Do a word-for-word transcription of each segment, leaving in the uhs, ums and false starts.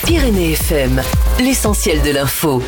Pyrénées F M, l'essentiel de l'info.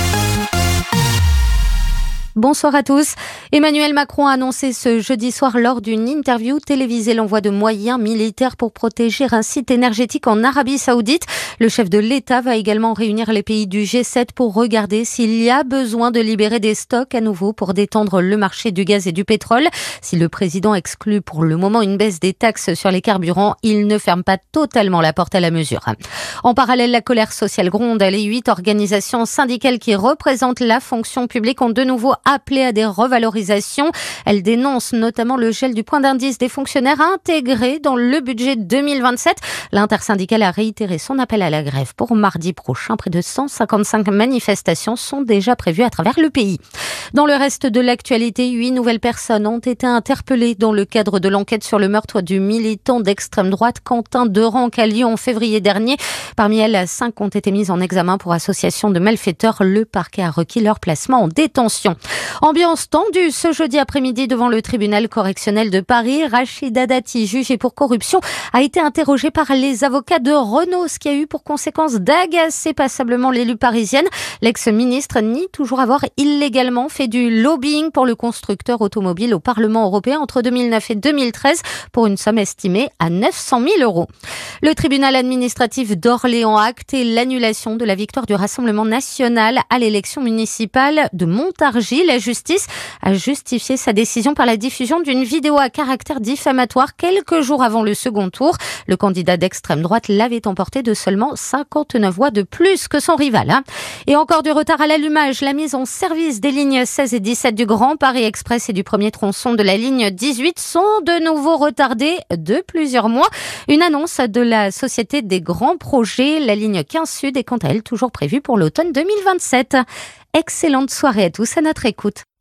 Bonsoir à tous. Emmanuel Macron a annoncé ce jeudi soir lors d'une interview télévisée l'envoi de moyens militaires pour protéger un site énergétique en Arabie Saoudite. Le chef de l'État va également réunir les pays du G sept pour regarder s'il y a besoin de libérer des stocks à nouveau pour détendre le marché du gaz et du pétrole. Si le président exclut pour le moment une baisse des taxes sur les carburants, il ne ferme pas totalement la porte à la mesure. En parallèle, la colère sociale gronde. Les huit organisations syndicales qui représentent la fonction publique ont de nouveau appelé à des revalorisations. Elles dénoncent notamment le gel du point d'indice des fonctionnaires intégré dans le budget deux mille vingt-sept. L'intersyndicale a réitéré son appel à la grève pour mardi prochain. Près de cent cinquante-cinq manifestations sont déjà prévues à travers le pays. Dans le reste de l'actualité, huit nouvelles personnes ont été interpellées dans le cadre de l'enquête sur le meurtre du militant d'extrême droite Quentin Derenc à Lyon en février dernier. Parmi elles, cinq ont été mises en examen pour association de malfaiteurs. Le parquet a requis leur placement en détention. Ambiance tendue ce jeudi après-midi devant le tribunal correctionnel de Paris. Rachida Dati, jugée pour corruption, a été interrogée par les avocats de Renault, ce qui a eu pour conséquence d'agacer passablement l'élu parisienne. L'ex-ministre nie toujours avoir illégalement fait du lobbying pour le constructeur automobile au Parlement européen entre deux mille neuf et deux mille treize pour une somme estimée à neuf cent mille euros. Le tribunal administratif d'Orléans a acté l'annulation de la victoire du Rassemblement national à l'élection municipale de Montargis. La justice a justifié sa décision par la diffusion d'une vidéo à caractère diffamatoire quelques jours avant le second tour. Le candidat d'extrême droite l'avait emporté de seulement cinquante-neuf voix de plus que son rival. Et encore du retard à l'allumage. La mise en service des lignes seize et dix-sept du Grand Paris Express et du premier tronçon de la ligne dix-huit sont de nouveau retardés de plusieurs mois. Une annonce de la Société des grands projets. La ligne quinze Sud est quant à elle toujours prévue pour l'automne deux mille vingt-sept. Excellente soirée à tous à notre écoute.